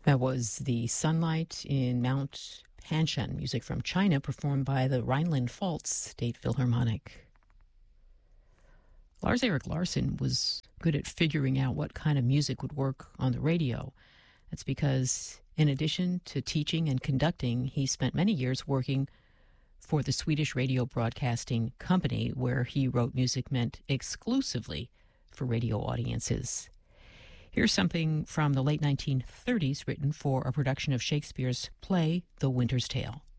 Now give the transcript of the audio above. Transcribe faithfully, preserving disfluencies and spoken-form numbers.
That was the Sunlight in Mount Hanshan, music from China performed by the Rhineland-Pfalz State Philharmonic. Lars-Erik Larsson was good at figuring out what kind of music would work on the radio. That's because, in addition to teaching and conducting, he spent many years working for the Swedish Radio Broadcasting Company, where he wrote music meant exclusively for radio audiences. Here's something from the late nineteen thirties written for a production of Shakespeare's play, The Winter's Tale.